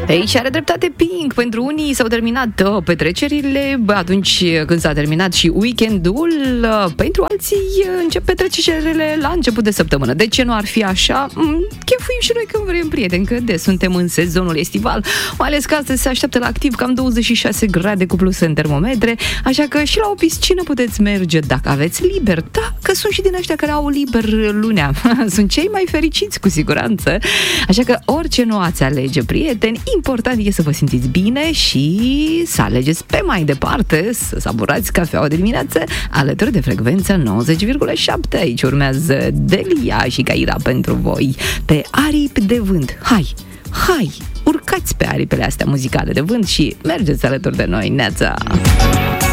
Ei, și are dreptate Pink. Pentru unii s-au terminat petrecerile atunci când s-a terminat și weekendul. Pentru alții încep petrecerile la început de săptămână. De ce nu ar fi așa? Chefuim și noi când vrem, prieteni, că suntem în sezonul estival, mai ales că astăzi se așteaptă la activ cam 26 grade cu plus în termometre, așa că și la o piscină puteți merge dacă aveți liber. Da, că sunt și din ăștia care au liber lunea. Sunt cei mai fericiți, cu siguranță. Așa că orice nu ați alege, prieteni, important e să vă simțiți bine și să alegeți pe mai departe, să saburați cafeaua de dimineață alături de frecvența 90,7. Aici urmează Delia și Caira pentru voi pe aripi de vânt. Hai, urcați pe aripile astea muzicale de vânt și mergeți alături de noi, neața!